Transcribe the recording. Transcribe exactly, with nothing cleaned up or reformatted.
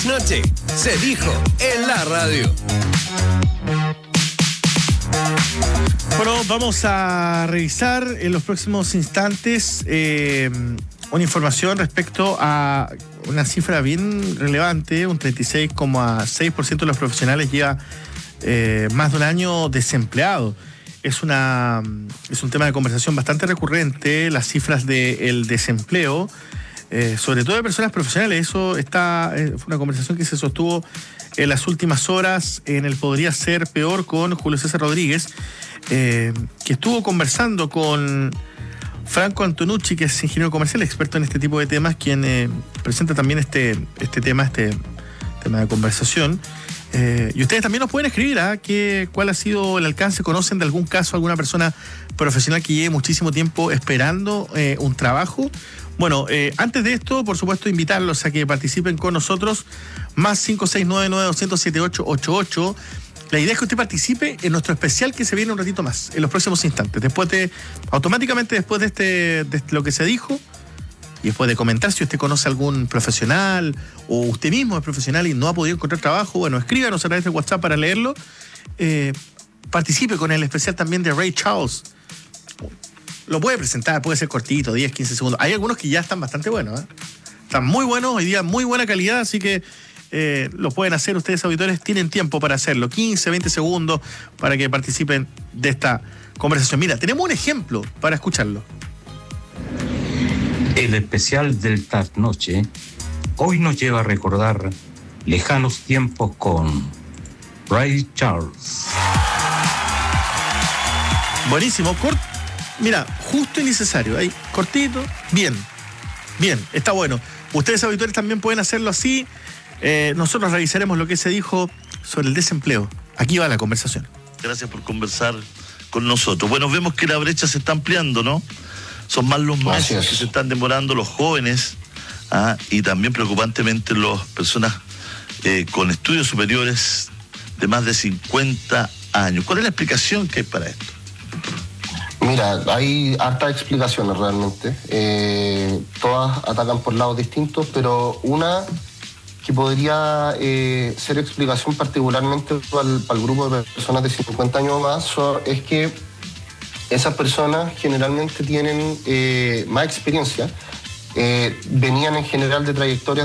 Noche se dijo en la radio. Bueno, vamos a revisar en los próximos instantes eh, una información respecto a una cifra bien relevante. Un treinta y seis coma seis por ciento de los profesionales lleva eh, más de un año desempleado. Es, una, es un tema de conversación bastante recurrente, las cifras del desempleo, eh, sobre todo de personas profesionales. Eso está, eh, fue una conversación que se sostuvo en las últimas horas en el Podría Ser Peor con Julio César Rodríguez, eh, que estuvo conversando con Franco Antonucci, que es ingeniero comercial, experto en este tipo de temas, quien eh, presenta también este, este tema, este tema de conversación. Eh, y ustedes también nos pueden escribir, ¿eh? ¿Qué, ¿Cuál ha sido el alcance? ¿Conocen de algún caso, alguna persona profesional que lleve muchísimo tiempo esperando eh, un trabajo? Bueno, eh, antes de esto, por supuesto, invitarlos a que participen con nosotros, más cinco seis nueve nueve dos cero cero siete ocho ocho ocho. La idea es que usted participe en nuestro especial que se viene un ratito más, en los próximos instantes. Después de, automáticamente después de, este, de lo que se dijo, y después de comentar si usted conoce a algún profesional o usted mismo es profesional y no ha podido encontrar trabajo, bueno, escríbanos a través de WhatsApp para leerlo. Eh, participe con el especial también de Ray Charles. Lo puede presentar, puede ser cortito, diez, quince segundos. Hay algunos que ya están bastante buenos, ¿eh? Están muy buenos, hoy día muy buena calidad, así que eh, lo pueden hacer ustedes, auditores, tienen tiempo para hacerlo. quince, veinte segundos para que participen de esta conversación. Mira, tenemos un ejemplo para escucharlo. El especial del Trasnoche hoy nos lleva a recordar lejanos tiempos con Ray Charles. Buenísimo, corto. Mira, justo y necesario, ahí, cortito, bien, bien, está bueno. Ustedes, auditores, también pueden hacerlo así. Eh, nosotros revisaremos lo que se dijo sobre el desempleo. Aquí va la conversación. Gracias por conversar con nosotros. Bueno, vemos que la brecha se está ampliando, ¿no? Son más los meses que se están demorando los jóvenes, ¿ah? Y también preocupantemente las personas eh, con estudios superiores de más de cincuenta años. ¿Cuál es la explicación que hay para esto? Mira, hay hartas explicaciones realmente. Eh, todas atacan por lados distintos, pero una que podría eh, ser explicación particularmente para el, para el grupo de personas de cincuenta años o más so, es que esas personas generalmente tienen eh, más experiencia, eh, venían en general de trayectorias